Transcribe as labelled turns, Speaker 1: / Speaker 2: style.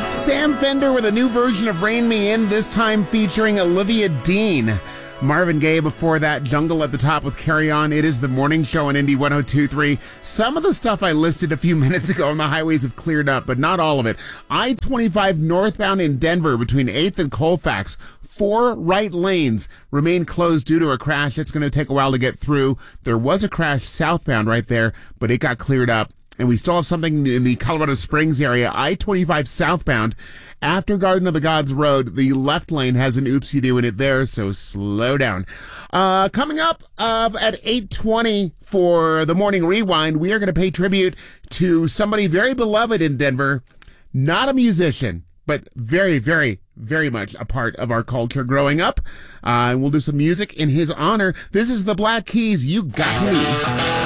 Speaker 1: Sam Fender with a new version of Rain Me In, this time featuring Olivia Dean. Marvin Gaye before that, Jungle at the top with Carry On. It is the morning show on Indy 102.3. Some of the stuff I listed a few minutes ago on the highways have cleared up, but not all of it. I-25 northbound in Denver between 8th and Colfax. 4 right lanes remain closed due to a crash. It's going to take a while to get through. There was a crash southbound right there, but it got cleared up. And we still have something in the Colorado Springs area, I-25 southbound. After Garden of the Gods Road, the left lane has an oopsie-doo in it there, so slow down. Coming up at 8:20 for the Morning Rewind, we are going to pay tribute to somebody very beloved in Denver, not a musician, but very, very, very much a part of our culture growing up. We'll do some music in his honor. This is the Black Keys, You Got to Lose.